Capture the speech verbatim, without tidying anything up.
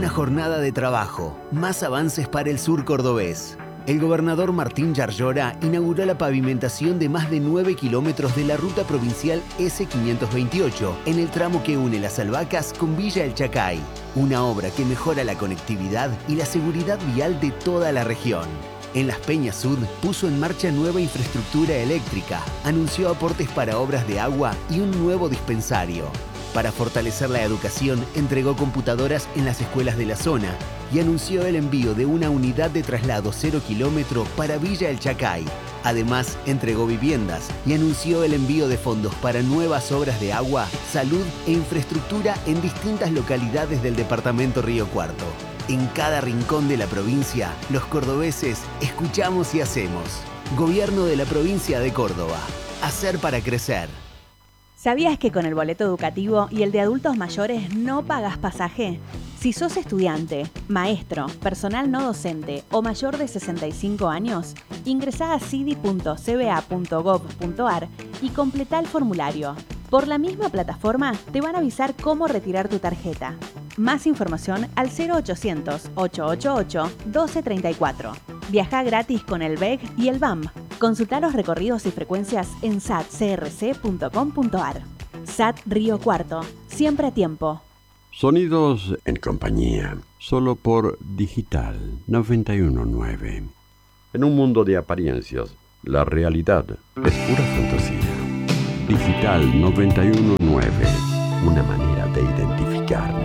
Una jornada de trabajo, más avances para el sur cordobés. El gobernador Martín Yarlora inauguró la pavimentación de más de nueve kilómetros de la ruta provincial ese quinientos veintiocho en el tramo que une Las Albahacas con Villa El Chacay. Una obra que mejora la conectividad y la seguridad vial de toda la región. En Las Peñas Sur puso en marcha nueva infraestructura eléctrica, anunció aportes para obras de agua y un nuevo dispensario. Para fortalecer la educación, entregó computadoras en las escuelas de la zona y anunció el envío de una unidad de traslado cero kilómetro para Villa El Chacay. Además, entregó viviendas y anunció el envío de fondos para nuevas obras de agua, salud e infraestructura en distintas localidades del departamento Río Cuarto. En cada rincón de la provincia, los cordobeses escuchamos y hacemos. Gobierno de la provincia de Córdoba. Hacer para crecer. ¿Sabías que con el boleto educativo y el de adultos mayores no pagas pasaje? Si sos estudiante, maestro, personal no docente o mayor de sesenta y cinco años, ingresá a cidi punto c b a punto gov punto a r y completá el formulario. Por la misma plataforma te van a avisar cómo retirar tu tarjeta. Más información al cero ochocientos, ochocientos ochenta y ocho, doce treinta y cuatro. Viajá gratis con el B E G y el B A M. Consultá los recorridos y frecuencias en sat c r c punto com punto a r. S A T Río Cuarto, siempre a tiempo. Sonidos en compañía, solo por Digital noventa y uno punto nueve. En un mundo de apariencias, la realidad es pura fantasía. Digital noventa y uno punto nueve, una manera de identificarnos.